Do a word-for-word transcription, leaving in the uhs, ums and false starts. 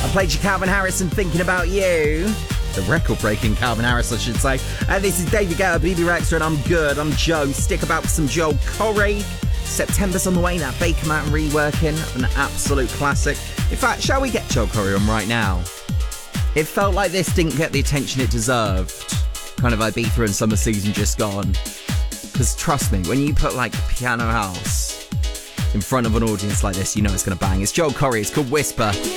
I played you Calvin Harris and Thinking About You. The record-breaking Calvin Harris, I should say. And this is David Guetta, B B Rexha, and I'm good. I'm Joe. Stick about with some Joel Corry. September's on the way now. Baker Mountain reworking. An absolute classic. In fact, shall we get Joel Corry on right now? It felt like this didn't get the attention it deserved. Kind of Ibiza and summer season just gone. Because trust me, when you put like piano house in front of an audience like this, you know it's going to bang. It's Joel Corry. It's called Whisper.